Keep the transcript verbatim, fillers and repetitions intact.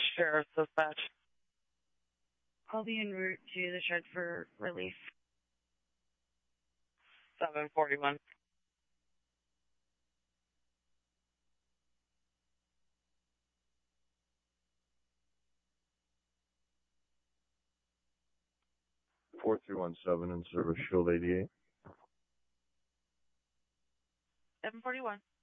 Sheriff's Dispatch. I'll be en route to the shed for relief. seven forty-one. four three one seven in service, Shield eighty-eight. seven forty-one.